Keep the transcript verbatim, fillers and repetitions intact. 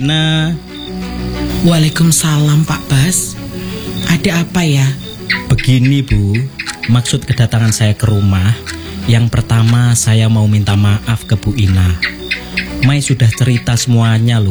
Nah, Waalaikumsalam Pak Bas. Ada apa ya? begini Bu, maksud kedatangan saya ke rumah. Yang pertama saya mau minta maaf ke Bu Ina. Mai sudah cerita semuanya loh.